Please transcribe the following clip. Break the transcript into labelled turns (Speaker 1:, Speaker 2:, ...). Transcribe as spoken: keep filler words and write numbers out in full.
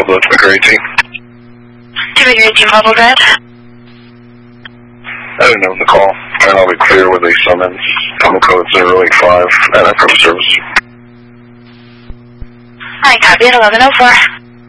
Speaker 1: Delta, Figure eighteen.
Speaker 2: Figure eighteen, Bubble Red.
Speaker 1: I didn't know the call, and I'll be clear with a summons. Tunnel code zero eight five, and I'm from service.
Speaker 2: I copy at eleven oh four.